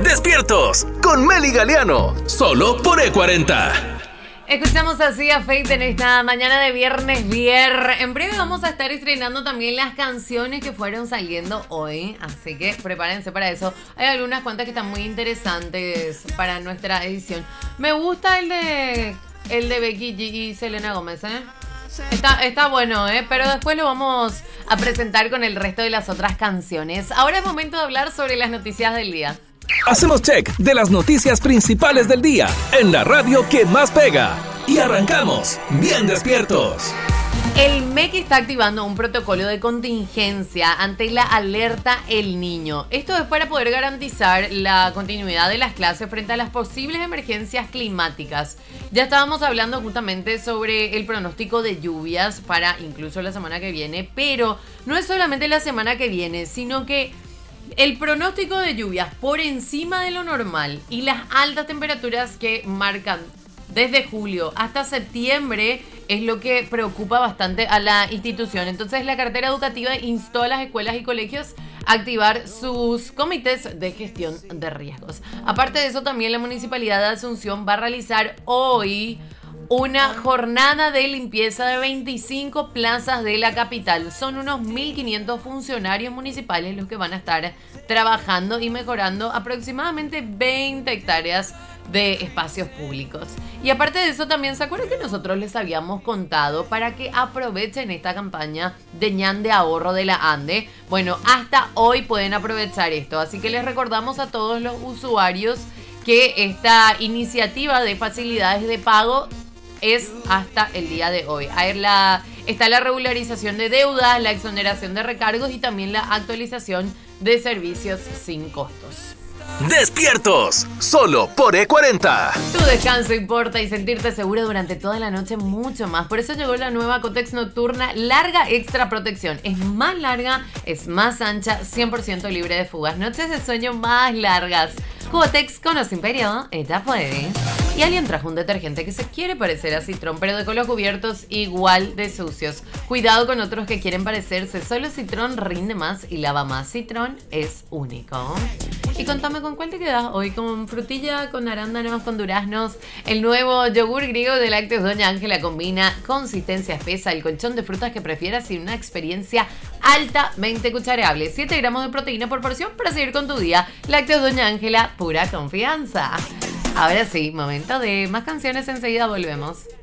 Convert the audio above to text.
Despiertos con Meli Galeano, solo por E40. Escuchamos así a Feid en esta mañana de viernes. En breve vamos a estar estrenando también las canciones que fueron saliendo hoy, así que prepárense para eso. Hay algunas cuantas que están muy interesantes para nuestra edición. Me gusta el de Becky G y Selena Gómez, ¿eh? Está bueno, pero después lo vamos a presentar con el resto de las otras canciones. Ahora es momento de hablar sobre las noticias del día. Hacemos check de las noticias principales del día en la radio que más pega. Y arrancamos bien despiertos. El MEC está activando un protocolo de contingencia ante la alerta El Niño. Esto es para poder garantizar la continuidad de las clases frente a las posibles emergencias climáticas. Ya estábamos hablando justamente sobre el pronóstico de lluvias para incluso la semana que viene, pero no es solamente la semana que viene, sino que el pronóstico de lluvias por encima de lo normal y las altas temperaturas que marcan desde julio hasta septiembre es lo que preocupa bastante a la institución. Entonces la cartera educativa instó a las escuelas y colegios a activar sus comités de gestión de riesgos. Aparte de eso, también la Municipalidad de Asunción va a realizar hoy una jornada de limpieza de 25 plazas de la capital. Son unos 1.500 funcionarios municipales los que van a estar trabajando y mejorando aproximadamente 20 hectáreas de espacios públicos. Y aparte de eso, también se acuerdan que nosotros les habíamos contado para que aprovechen esta campaña de ñan de ahorro de la ANDE. Bueno, hasta hoy pueden aprovechar esto, así que les recordamos a todos los usuarios que esta iniciativa de facilidades de pago es hasta el día de hoy. Está la regularización de deudas, la exoneración de recargos y también la actualización de servicios sin costos. Despiertos, solo por E40. Tu descanso importa y sentirte seguro durante toda la noche mucho más. Por eso llegó la nueva Kotex Nocturna Larga Extra Protección. Es más larga, es más ancha, 100% libre de fugas. Noches de sueño más largas. Kotex con o sin periodo, ella puede. Y alguien trajo un detergente que se quiere parecer a Citrón, pero dejó los cubiertos igual de sucios. Cuidado con otros que quieren parecerse. Solo Citrón rinde más y lava más. Citrón es único. Y contame, ¿con cuál te quedas hoy? ¿Con frutilla, con arándanos, con duraznos? El nuevo yogur griego de Lácteos Doña Ángela combina consistencia espesa, el colchón de frutas que prefieras y una experiencia altamente cuchareable. 7 gramos de proteína por porción para seguir con tu día. Lácteos Doña Ángela, pura confianza. Ahora sí, momento de más canciones, enseguida volvemos.